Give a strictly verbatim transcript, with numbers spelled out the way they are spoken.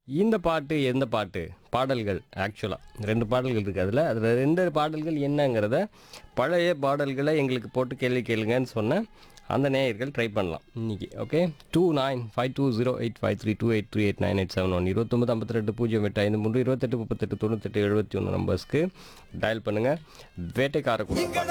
இந்த பாட்டு எந்த பாட்டு? பாடல்கள் ஆக்சுவலா ரெண்டு பாடல்கள் இருக்கு அதுல. அதுல ரெண்டு பாடல்கள் என்னங்கிறத, பழைய பாடல்கள எங்களுக்கு போட்டு கேள்வி கேளுங்கன்னு சொன்ன அந்த நேயர்கள் ட்ரை பண்ணலாம் இன்னைக்கு. Okay. Two nine five two zero eight five three two eight three eight nine eight seven one இருபத்தொன்பது ஐம்பத்தி ரெண்டு பூஜ்ஜியம் எட்டு ஐந்து மூன்று இருபத்தெட்டு முப்பத்தெட்டு தொண்ணூத்தெட்டு எழுபத்தி ஒன்று நம்பர்ஸ்க்கு டயல் பண்ணுங்க. வேட்டைக்கார கூட்டம்